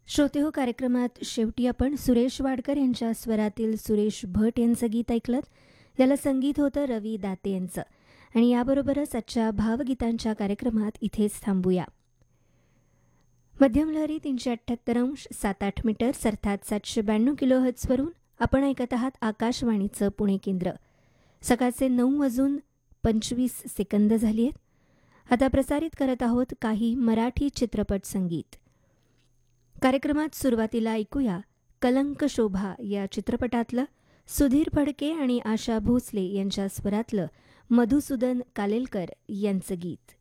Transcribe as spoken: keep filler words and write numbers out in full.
श्रोते हो कार्यक्रमात शेवटी आपण सुरेश वाडकर यांच्या स्वरातील सुरेश भट यांचं गीत ऐकलं. याला संगीत होतं रवी दाते यांचं. आणि याबरोबरच आजच्या भावगीतांच्या कार्यक्रमात इथेच थांबूया. मध्यम लहरी तीनशे अठ्ठ्याहत्तर अंश सात आठ मीटर्स अर्थात सातशे ब्याण्णव किलो हर्ट्झवरून आपण ऐकत आहात आकाशवाणीचं पुणे केंद्र. सकाळचे नऊ वाजून पंचवीस सेकंद झाली आहेत. आता प्रसारित करत आहोत काही मराठी चित्रपट संगीत. कार्यक्रमात सुरुवातीला ऐकूया कलंक शोभा या चित्रपटातलं सुधीर फडके आणि आशा भोसले यांच्या स्वरातलं मधुसूदन कालेलकर यांचं गीत.